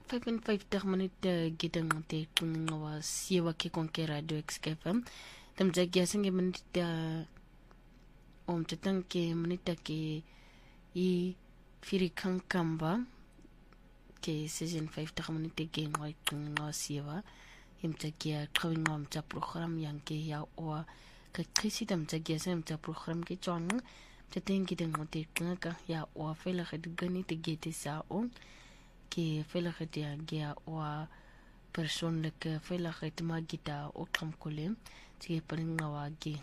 55 minute gidang te kungawa siwa ke konke radio XFM tam jagya sange minute tatang ke minute ke I firi kankamba ke season 5 minute ke ngoi kungawa siwa im jagya kawinga mta program yang ke ya wa ka krisi tam jagya sang mta program ke chong tatang gidang te kunga ya wa fela gani te gete sa on ke veiligheid ja wa persoonlike veiligheid magita okam kolem sige paringa wa ge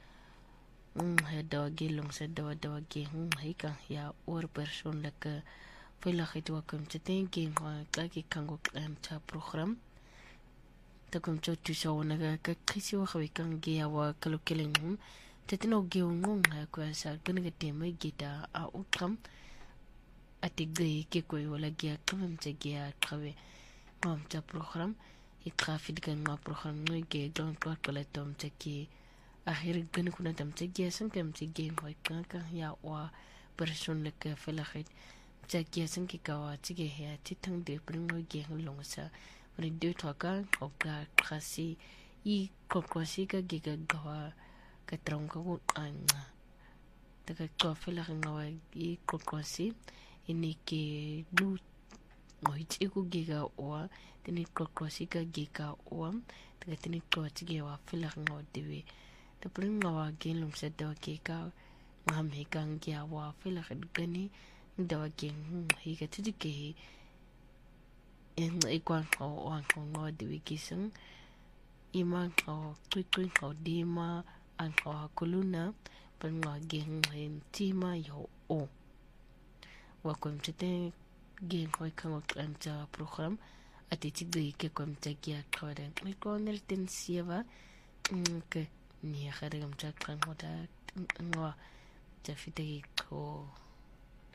heda ge longse dawa ge hika ya or persoonlike veiligheid wa kom te denke wa klaki kango ta program ta kom tu so na ka krisi wa kan ge wa kalokeleng tetino ge ngong ha ko sa gani ge me gita a okam atigay ke koy wala gia kamam ta gia kawe ngam ta program itrafid kan ma program no ge don kwa kala tom ta ki akhir gan kuna tam ta gia san kam ta ge hoy ka ya wa person le ka felakhet ta gia san ki ka wa ti ge ya ti tang de pringo ge long sa ri de to ka ko ka khasi I ko ko si ka ge ga gawa ka trong ka ko an ta ka ko felakhet ngawa I ko ko si ini ke du ngoiti ku giga o tini kokosika giga o taga tini kotige wa filah ngo dewe ta pring ngawa gelum se do ke ka ngam hikang gia wa filah gani do ke higa tike en ikwan o an ngo dewe kisang ima o twitwin o dima an o kuluna pring ngo gen tima yo o wa kom tete gen hoy kan ok anta program atiti de ke kom tagia kroden ni konel ten sieva ke ni khare gam tak kan hoda ngwa ta fite ko